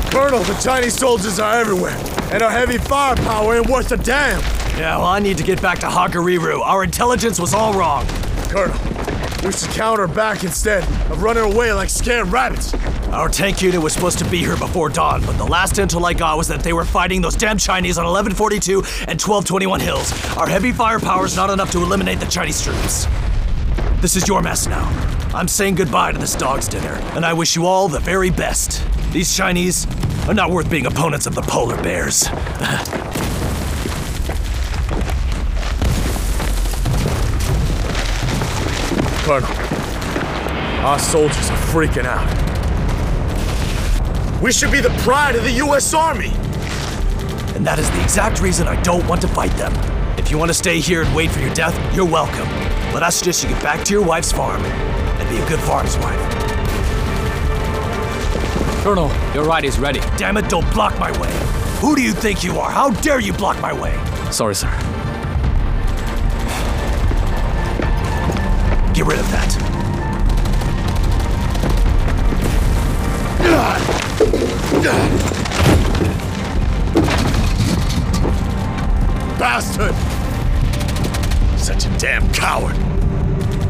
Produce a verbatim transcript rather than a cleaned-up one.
Colonel, the Chinese soldiers are everywhere, and our heavy firepower ain't worth a damn. Yeah, well, I need to get back to Hagariru. Our intelligence was all wrong. Colonel, we should counter back instead of running away like scared rabbits. Our tank unit was supposed to be here before dawn, but the last intel I got was that they were fighting those damn Chinese on eleven forty-two and twelve twenty-one Hills. Our heavy firepower is not enough to eliminate the Chinese troops. This is your mess now. I'm saying goodbye to this dog's dinner, and I wish you all the very best. These Chinese are not worth being opponents of the polar bears. Colonel, our soldiers are freaking out. We should be the pride of the U S Army! And that is the exact reason I don't want to fight them. If you want to stay here and wait for your death, you're welcome. But I suggest you get back to your wife's farm and be a good farm's wife. Colonel, your ride is ready. Damn it, don't block my way. Who do you think you are? How dare you block my way? Sorry, sir. Get rid of that. Bastard! Such a damn coward.